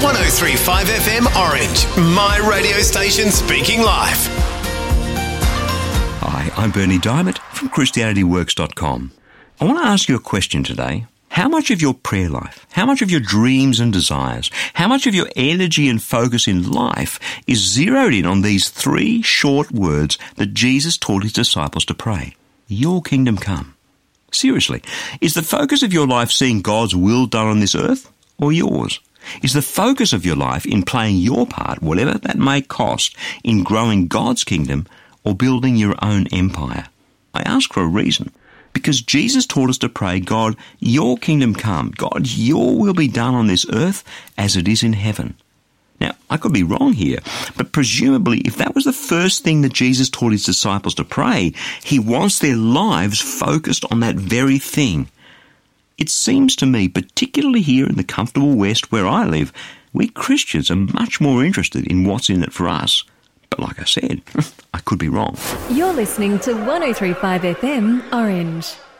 103.5 FM Orange, my radio station speaking live. Hi, I'm Bernie Diamond from ChristianityWorks.com. I want to ask you a question today. How much of your prayer life, how much of your dreams and desires, how much of your energy and focus in life is zeroed in on these three short words that Jesus taught his disciples to pray? Your kingdom come. Seriously, is the focus of your life seeing God's will done on this earth or yours? Is the focus of your life in playing your part, whatever that may cost, in growing God's kingdom or building your own empire? I ask for a reason. Because Jesus taught us to pray, God, your kingdom come. God, your will be done on this earth as it is in heaven. Now, I could be wrong here, but presumably if that was the first thing that Jesus taught his disciples to pray, he wants their lives focused on that very thing. It seems to me, particularly here in the comfortable West where I live, we Christians are much more interested in what's in it for us. But like I said, I could be wrong. You're listening to 103.5 FM Orange.